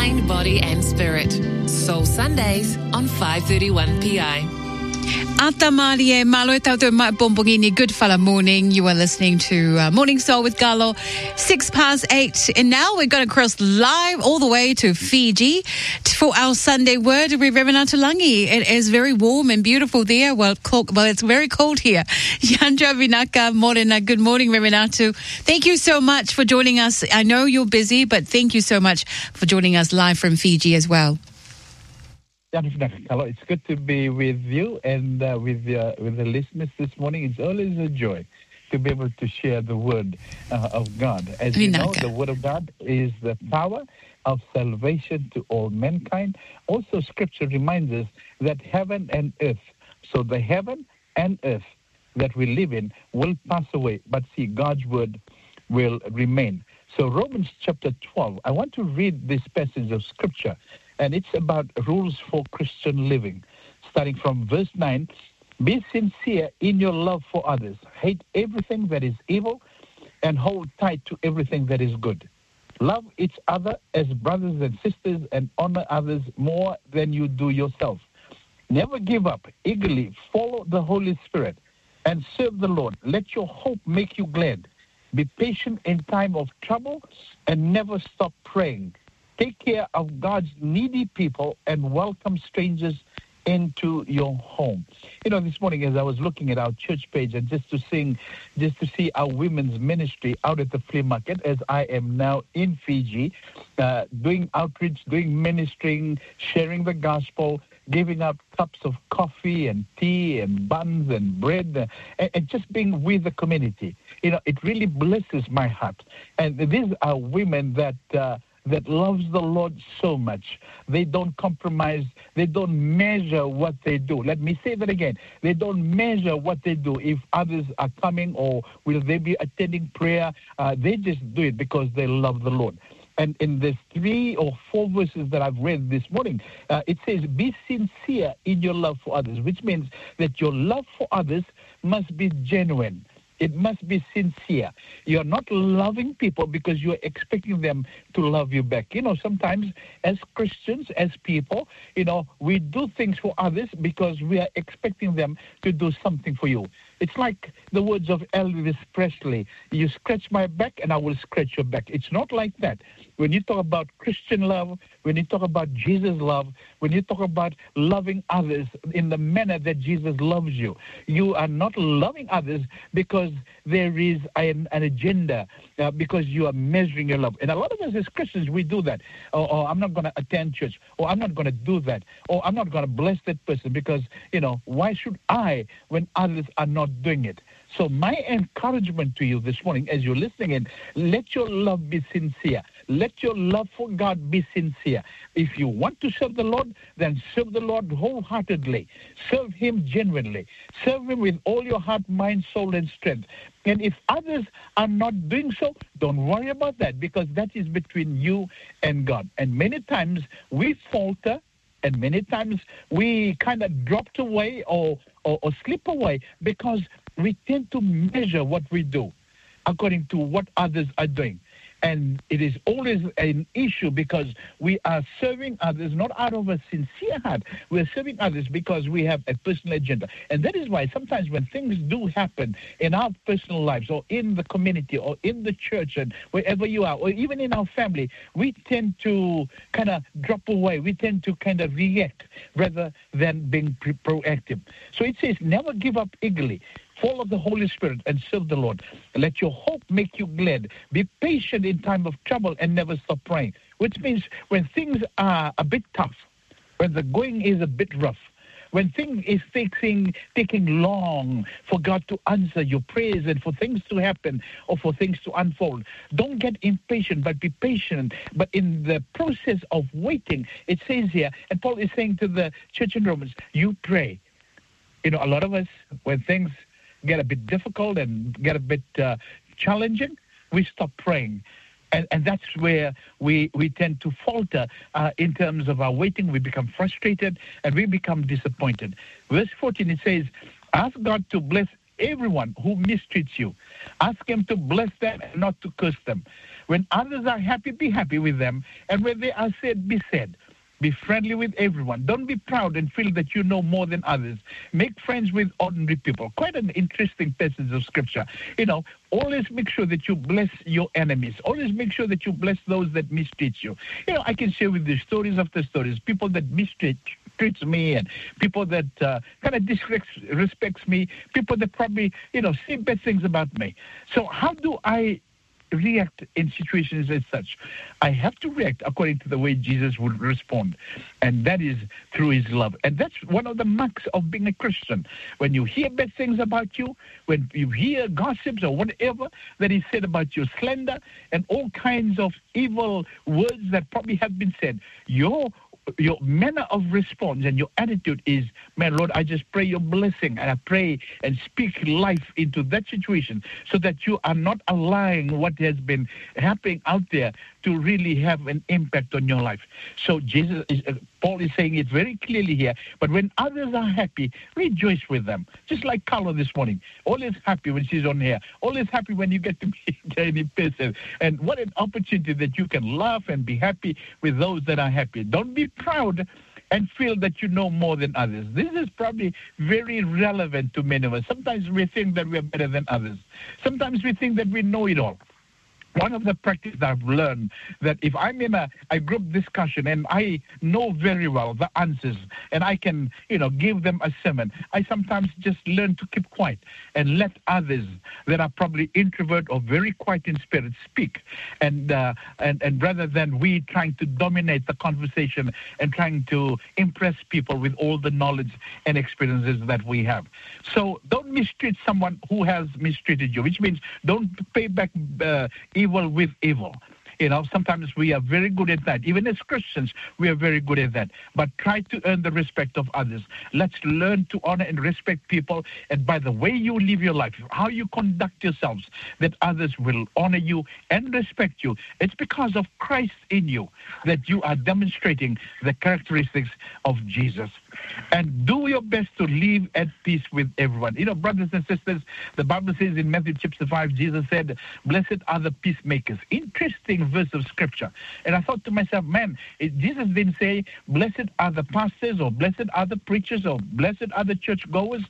mind, body and spirit. Soul Sundays on 5:31 PI. Ata Marie, malo e tautou mai bombongini. Good fella morning. You are listening to Morning Soul with Galo. 8:06. And now we're going to cross live all the way to Fiji for our Sunday word with Reverend Atulangi. It is very warm and beautiful there. Well, it's very cold here. Yandra Vinaka Morena. Good morning, Reverend Atu. Thank you so much for joining us. I know you're busy, but thank you so much for joining us live from Fiji as well. Hello, it's good to be with you and with the listeners this morning. It's always a joy to be able to share the word of God. As you know, the word of God is the power of salvation to all mankind. Also, Scripture reminds us that heaven and earth, so the heaven and earth that we live in will pass away, but see, God's word will remain. So Romans chapter 12, I want to read this passage of Scripture. And it's about rules for Christian living. Starting from verse 9, be sincere in your love for others. Hate everything that is evil and hold tight to everything that is good. Love each other as brothers and sisters and honor others more than you do yourself. Never give up. Eagerly follow the Holy Spirit and serve the Lord. Let your hope make you glad. Be patient in time of trouble and never stop praying. Take care of God's needy people and welcome strangers into your home. You know, this morning as I was looking at our church page and just to see our women's ministry out at the flea market, as I am now in Fiji, doing outreach, doing ministering, sharing the gospel, giving out cups of coffee and tea and buns and bread, and just being with the community. You know, it really blesses my heart. And these are women that loves the Lord so much. They don't compromise. They don't measure what they do. Let me say that again. They don't measure what they do. If others are coming or will they be attending prayer, they just do it because they love the Lord. And in the 3 or 4 verses that I've read this morning, it says, be sincere in your love for others, which means that your love for others must be genuine. It must be sincere. You're not loving people because you're expecting them to love you back. You know, sometimes as Christians, as people, you know, we do things for others because we are expecting them to do something for you. It's like the words of Elvis Presley, you scratch my back and I will scratch your back. It's not like that. When you talk about Christian love, when you talk about Jesus' love, when you talk about loving others in the manner that Jesus loves you, you are not loving others because there is an agenda, because you are measuring your love. And a lot of us as Christians, we do that. Or I'm not going to attend church, or I'm not going to do that, or I'm not going to bless that person because, you know, why should I when others are not doing it? So my encouragement to you this morning as you're listening in, let your love be sincere. Let your love for God be sincere. If you want to serve the Lord, then serve the Lord wholeheartedly. Serve Him genuinely. Serve Him with all your heart, mind, soul, and strength. And if others are not doing so, don't worry about that because that is between you and God. And many times we falter, and many times we kind of dropped away or slip away because we tend to measure what we do according to what others are doing. And it is always an issue because we are serving others not out of a sincere heart. We're serving others because we have a personal agenda. And that is why sometimes when things do happen in our personal lives or in the community or in the church and wherever you are, or even in our family, we tend to kind of drop away. We tend to kind of react rather than being proactive. So it says, never give up eagerly. Follow the Holy Spirit and serve the Lord. Let your hope make you glad. Be patient in time of trouble and never stop praying. Which means when things are a bit tough, when the going is a bit rough, when things is taking long for God to answer your prayers and for things to happen or for things to unfold, don't get impatient, but be patient. But in the process of waiting, it says here, and Paul is saying to the church in Romans, you pray. You know, a lot of us, when things get a bit difficult and get a bit challenging, we stop praying. And that's where we tend to falter in terms of our waiting. We become frustrated and we become disappointed. Verse 14, it says, ask God to bless everyone who mistreats you. Ask Him to bless them and not to curse them. When others are happy, be happy with them. And when they are sad, be sad. Be friendly with everyone. Don't be proud and feel that you know more than others. Make friends with ordinary people. Quite an interesting passage of scripture. Always make sure that you bless your enemies. Always make sure that you bless those that mistreat you. I can share with you stories after stories. People that mistreats me, and people that kind of disrespects me. People that probably, say bad things about me. So how do I react in situations as such? I have to react according to the way Jesus would respond, and that is through his love. And that's one of the marks of being a Christian. When you hear bad things about you, when you hear gossips or whatever that is said about you, slander and all kinds of evil words that probably have been said, your manner of response and your attitude is, man, Lord, I just pray your blessing, and I pray and speak life into that situation so that you are not allowing what has been happening out there to really have an impact on your life. So Paul is saying it very clearly here, but when others are happy, rejoice with them. Just like Carla this morning, always happy when she's on here, always happy when you get to meet any person. And what an opportunity that you can laugh and be happy with those that are happy. Don't be proud and feel that you know more than others. This is probably very relevant to many of us. Sometimes we think that we are better than others. Sometimes we think that we know it all. One of the practices I've learned that if I'm in a group discussion and I know very well the answers and I can, give them a sermon, I sometimes just learn to keep quiet and let others that are probably introvert or very quiet in spirit speak. And rather than we trying to dominate the conversation and trying to impress people with all the knowledge and experiences that we have. So don't mistreat someone who has mistreated you, which means don't pay back evil with evil. Sometimes we are very good at that. Even as Christians, we are very good at that. But try to earn the respect of others. Let's learn to honor and respect people. And by the way you live your life, how you conduct yourselves, that others will honor you and respect you. It's because of Christ in you that you are demonstrating the characteristics of Jesus. And do your best to live at peace with everyone. Brothers and sisters, the Bible says in Matthew chapter 5, Jesus said, blessed are the peacemakers. Interesting verse of scripture. And I thought to myself, man, Jesus didn't say, blessed are the pastors, or blessed are the preachers, or blessed are the churchgoers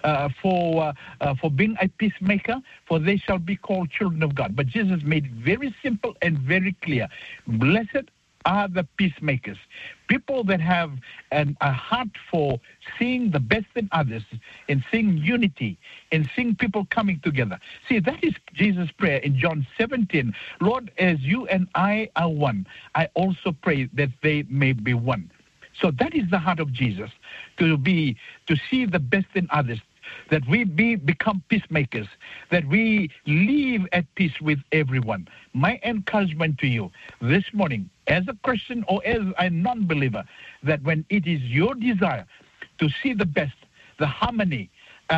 for being a peacemaker, for they shall be called children of God. But Jesus made it very simple and very clear. Blessed are the peacemakers. People that have a heart for seeing the best in others, and seeing unity, and seeing people coming together. See, that is Jesus' prayer in John 17. Lord, as you and I are one, I also pray that they may be one. So that is the heart of Jesus, to see the best in others, that we become peacemakers, that we live at peace with everyone. My encouragement to you this morning, as a Christian or as a non-believer, that when it is your desire to see the best, the harmony,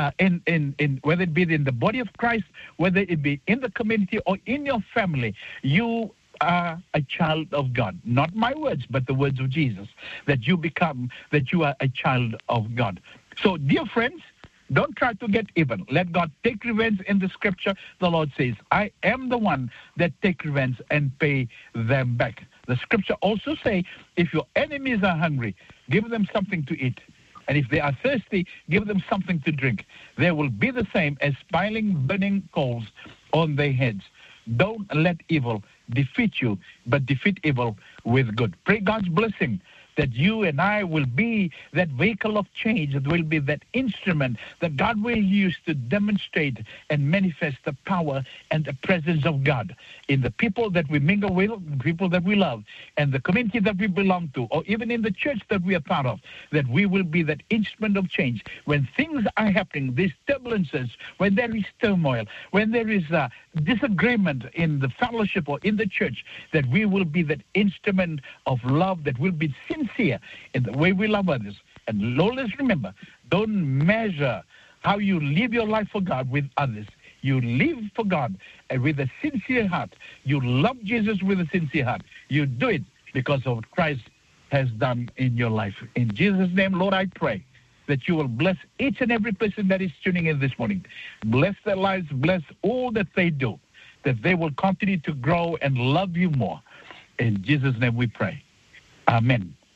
in whether it be in the body of Christ, whether it be in the community or in your family, you are a child of God. Not my words, but the words of Jesus, that you are a child of God. So, dear friends, don't try to get even. Let God take revenge. In the scripture, the Lord says, I am the one that take revenge and pay them back. The scripture also say, if your enemies are hungry, give them something to eat. And if they are thirsty, give them something to drink. They will be the same as piling burning coals on their heads. Don't let evil defeat you, but defeat evil with good. Pray God's blessing, that you and I will be that vehicle of change, that will be that instrument that God will use to demonstrate and manifest the power and the presence of God in the people that we mingle with, the people that we love, and the community that we belong to, or even in the church that we are part of, that we will be that instrument of change. When things are happening, these turbulences, when there is turmoil, when there is disagreement in the fellowship or in the church, that we will be that instrument of love, that will be sincere in the way we love others. And always remember, don't measure how you live your life for God with others. You live for God and with a sincere heart. You love Jesus with a sincere heart. You do it because of what Christ has done in your life. In Jesus' name, Lord, I pray that you will bless each and every person that is tuning in this morning. Bless their lives, bless all that they do, that they will continue to grow and love you more. In Jesus' name we pray. Amen.